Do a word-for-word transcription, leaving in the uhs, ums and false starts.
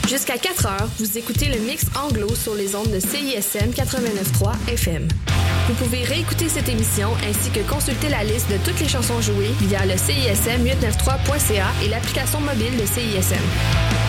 Jusqu'à quatre heures, vous écoutez le mix anglo sur les ondes de C I S M quatre-vingt-neuf virgule trois F M. Vous pouvez réécouter cette émission ainsi que consulter la liste de toutes les chansons jouées via le C I S M huit cent quatre-vingt-treize point C A et l'application mobile de C I S M.